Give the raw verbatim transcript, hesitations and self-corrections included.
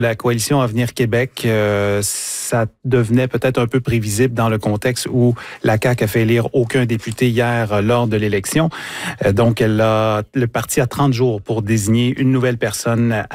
La coalition Avenir Québec, euh, ça devenait peut-être un peu prévisible dans le contexte où la C A Q a fait élire aucun député hier euh, lors de l'élection. Euh, donc, elle a, le parti a trente jours pour désigner une nouvelle personne